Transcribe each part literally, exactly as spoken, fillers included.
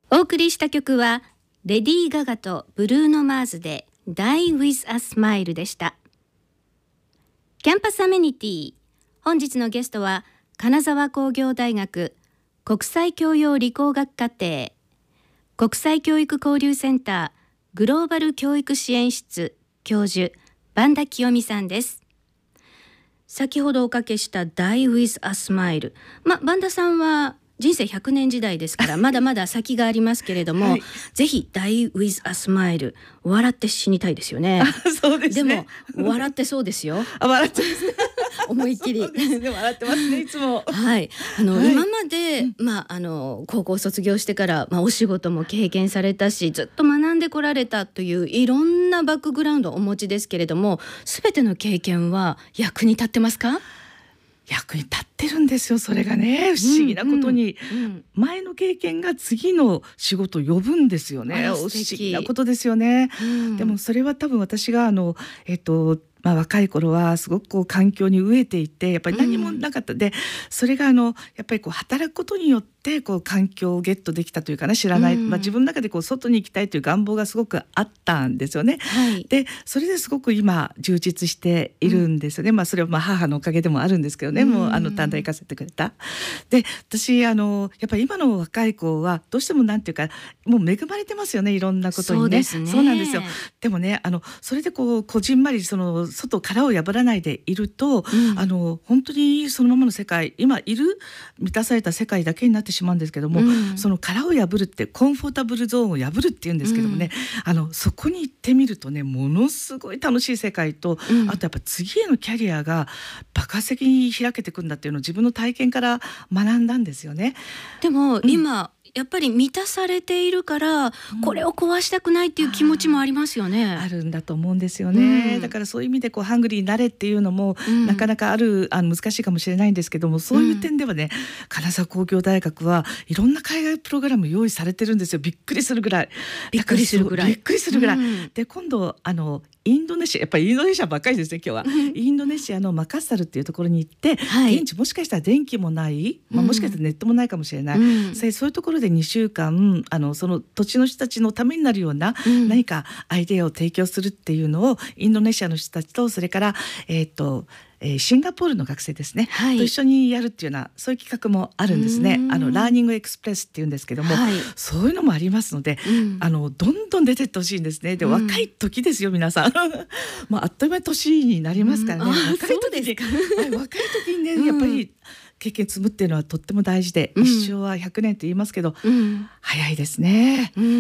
お送りした曲はレディー・ガガとブルーノ・マーズで Die with a Smile でした。キャンパスアメニティ、本日のゲストは金沢工業大学国際教養理工学課程国際教育交流センターグローバル教育支援室教授萬田清美さんです。先ほどおかけした Die with a Smile、ま、萬田さんは人生ひゃくねん時代ですからまだまだ先がありますけれども、はい、ぜひ Die with a Smile、 笑って死にたいですよね。 そうですね。 でも笑ってそうですよ。 あ、笑ってますね。 思いっきりそうですね、笑ってますね、いつも。 はい、あの、 はい、 今まで、まあ、あの高校卒業してから、まあ、お仕事も経験されたしずっと学んでこられたといういろんなバックグラウンドをお持ちですけれども、すべての経験は役に立ってますか？ 役に立ってるんですよ。それがね、不思議なことに、うんうん、前の経験が次の仕事を呼ぶんですよね。不思議なことですよね、うん、でもそれは多分私があの、えっとまあ、若い頃はすごくこう環境に飢えていてやっぱり何もなかった、うん、でそれがあのやっぱりこう働くことによってこう環境をゲットできたというかな、知らない、うんまあ、自分の中でこう外に行きたいという願望がすごくあったんですよね、はい、でそれですごく今充実しているんですよね、うんまあ、それはまあ母のおかげでもあるんですけどね、うん、もうあの短大行かせてくれた。で私あのやっぱり今の若い子はどうしてもなんていうかもう恵まれてますよね、いろんなことにね。そうですね。そうなんですよ。でもねあのそれでこうこじんまりその外殻を破らないでいると、うん、あの本当にそのままの世界、今いる満たされた世界だけになってしまうんですけども、うん、その殻を破るってコンフォータブルゾーンを破るっていうんですけどもね、うん、あのそこに行ってみるとねものすごい楽しい世界と、うん、あとやっぱ次へのキャリアが爆発的に開けていくんだっていうのを自分の体験から学んだんですよね。 でも、うん、今やっぱり満たされているから、うん、これを壊したくないっていう気持ちもありますよね。 あるんだと思うんですよね、うん、だからそういう意味でこうハングリーになれっていうのも、うん、なかなかあるあの難しいかもしれないんですけども、そういう点ではね、うん、金沢工業大学はいろんな海外プログラム用意されてるんですよ。びっくりするぐらいびっくりするぐらいびっくりするぐらい、うん、で今度あのインドネシア、やっぱりインドネシアばっかりですね今日はインドネシアのマカッサルっていうところに行って、はい、現地もしかしたら電気もない、まあ、もしかしたらネットもないかもしれない、うん、そういうところでにしゅうかんあのその土地の人たちのためになるような何かアイデアを提供するっていうのをインドネシアの人たちとそれから、えーとえー、シンガポールの学生ですね、はい、と一緒にやるっていうようなそういう企画もあるんですね。あのラーニングエクスプレスっていうんですけども、はい、そういうのもありますので、うん、あのどんどん出てってほしいんですね。で、うん、若い時ですよ皆さんまあ、あっという間に年になりますからね、うん、若い時に、はい、若い時にね、うん、やっぱり経験積むっていうのはとっても大事で、うん、一生はひゃくねんって言いますけど、うん、早いですね、うんうん、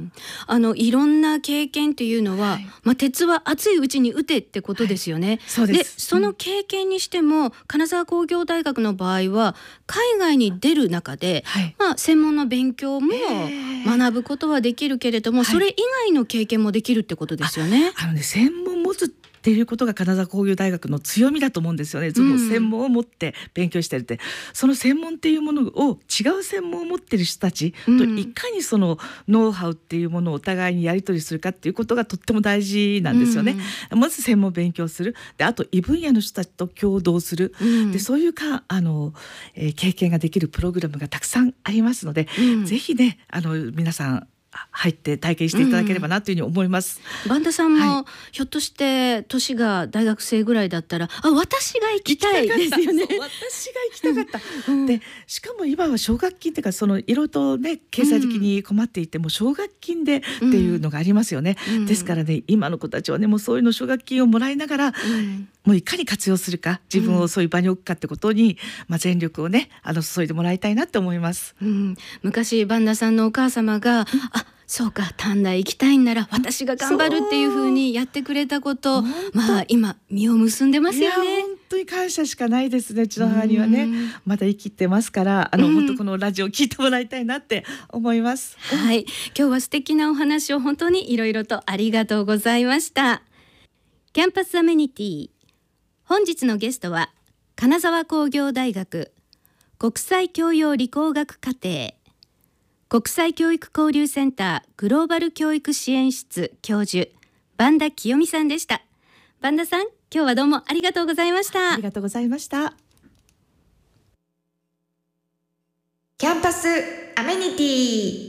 あのいろんな経験というのは、はいまあ、鉄は熱いうちに打てってことですよね、はい、そうです。でその経験にしても、うん、金沢工業大学の場合は海外に出る中で、はいまあ、専門の勉強も学ぶことはできるけれども、それ以外の経験もできるってことですよね。 ああのね、専門持つっていうことが金沢工業大学の強みだと思うんですよね。その専門を持って勉強してるって、うん、その専門っていうものを違う専門を持ってる人たちといかにそのノウハウっていうものをお互いにやり取りするかっていうことがとっても大事なんですよね、うん、まず専門を勉強する、であと異分野の人たちと共同する、うん、でそういうかあの、えー、経験ができるプログラムがたくさんありますので、うん、ぜひねあの皆さん入って体験していただければなというふうに思います。 萬田さんも、はい、ひょっとして年が大学生ぐらいだったら、あ、私が行きたいですよね。 私が行きたかった、うん、でしかも今は奨学金っていうかそのいろいろとね経済的に困っていても奨学金でっていうのがありますよね、うん、ですからね今の子たちはねもうそういうの奨学金をもらいながら、うんもういかに活用するか、自分をそういう場に置くかってことに、うんまあ、全力をねあの注いでもらいたいなって思います、 うん、昔萬田さんのお母様が、うん、あそうか短大行きたいんなら私が頑張るっていう風にやってくれたこと、まあ今実を結んでますよね。 いや本当に感謝しかないですね。うちの母にはねまだ生きてますから、あの、うん、本当このラジオを聞いてもらいたいなって思います、 はい、今日は素敵なお話を本当にいろいろとありがとうございました。キャンパスアメニティ、本日のゲストは金沢工業大学国際教養理工学課程国際教育交流センターグローバル教育支援室教授萬田清美さんでした。萬田さん、今日はどうもありがとうございました。 ありがとうございました。 キャンパスアメニティ。